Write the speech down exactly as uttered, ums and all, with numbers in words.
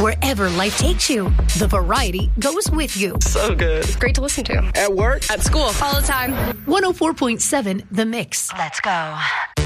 Wherever life takes you, the variety goes with you. So good. Great to listen to. At work, at school, all the time. one oh four point seven The Mix. Let's go.